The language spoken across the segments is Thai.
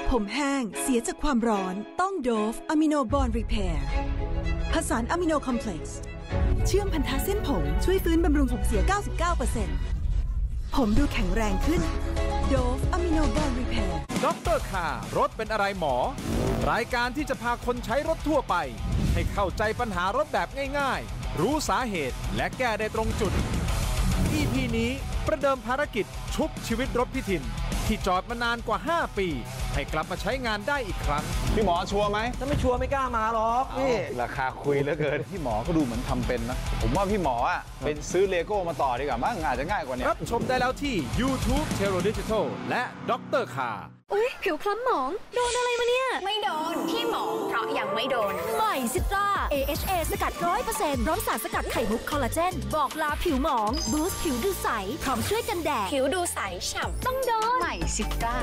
ผมแห้งเสียจากความร้อนต้องโดฟอะมิโนบอนด์รีเพร์ผสานอะมิโนคอมเพล็กซ์เชื่อมพันธะเส้นผมช่วยฟื้นบำรุงผมเสีย 99% ผมดูแข็งแรงขึ้นโดฟอะมิโนบอนด์รีเพร์ด็อกเตอร์คารถเป็นอะไรหมอรายการที่จะพาคนใช้รถทั่วไปให้เข้าใจปัญหารถแบบง่ายๆรู้สาเหตุและแก้ได้ตรงจุด EP นี้ประเดิมภารกิจชุบชีวิตรถพี่ทินที่จอดมานานกว่า5ปีให้กลับมาใช้งานได้อีกครั้งพี่หมอชัวร์ไหมถ้าไม่ชัวร์ไม่กล้ามาหรอกนี่ราคาคุยเหลือเกินพี่หมอก็ดูเหมือนทำเป็นนะผมว่าพี่หมออ่ะเป็นซื้อเลโก้มาต่อดีกว่ามั้งอาจจะง่ายกว่านี้รับชมได้แล้วที่ YouTube Tero Digital และด็อกเตอร์คาอุ๊ยผิวคล้ำหมองโดนอะไรมาเนี่ยไม่โดนที่หมองเพราะยังไม่โดนใหม่ซิตรา AHA สกัด 100% พร้อมสารสกัดไข่มุกคอลลาเจนบอกลาผิวหมองบูสต์ผิวดูใสพร้อมช่วยกันแดดผิวดูใสฉ่ำต้องโดนใหม่ซิตรา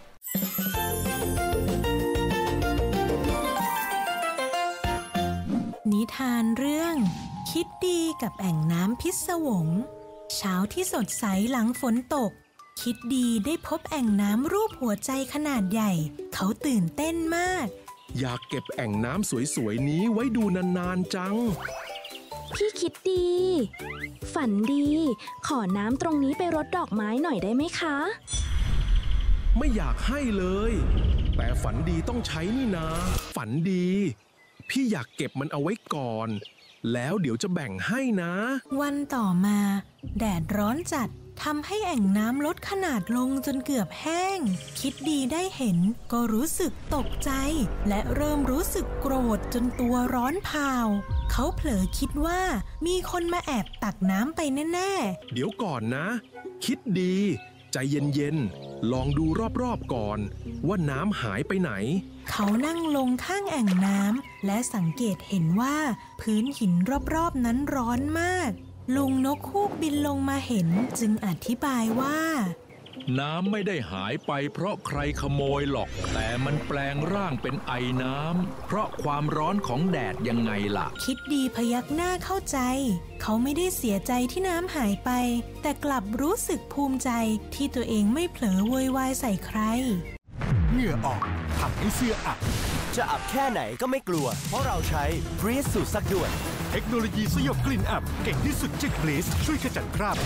นิทานเรื่องคิดดีกับแอ่งน้ำพิศวงเช้าที่สดใสหลังฝนตกคิดดีได้พบแอ่งน้ำรูปหัวใจขนาดใหญ่เขาตื่นเต้นมากอยากเก็บแอ่งน้ำสวยๆนี้ไว้ดูนานๆจังพี่คิดดีฝันดีขอน้ำตรงนี้ไปรดดอกไม้หน่อยได้ไหมคะไม่อยากให้เลยแต่ฝันดีต้องใช้นี่นาฝันดีพี่อยากเก็บมันเอาไว้ก่อนแล้วเดี๋ยวจะแบ่งให้นะวันต่อมาแดดร้อนจัดทำให้แอ่งน้ำลดขนาดลงจนเกือบแห้งคิดดีได้เห็นก็รู้สึกตกใจและเริ่มรู้สึกโกรธจนตัวร้อนเผาเขาเผลอคิดว่ามีคนมาแอบตักน้ำไปแน่ๆเดี๋ยวก่อนนะคิดดีใจเย็นๆลองดูรอบๆก่อนว่าน้ำหายไปไหนเขานั่งลงข้างแอ่งน้ำและสังเกตเห็นว่าพื้นหินรอบๆนั้นร้อนมากลุงนกฮูกบินลงมาเห็นจึงอธิบายว่าน้ำไม่ได้หายไปเพราะใครขโมยหรอกแต่มันแปลงร่างเป็นไอน้ำเพราะความร้อนของแดดยังไงล่ะคิดดีพยักหน้าเข้าใจเขาไม่ได้เสียใจที่น้ำหายไปแต่กลับรู้สึกภูมิใจที่ตัวเองไม่เผลอโวยวายใส่ใครเหงื่อออกทำให้เสื้ออับจะอับแค่ไหนก็ไม่กลัวเพราะเราใช้ Breeze สูตรซักด่วนเทคโนโลยีสยบกลิ่นอับเก่งที่สุดจาก Breeze ช่วยขจัดคราบ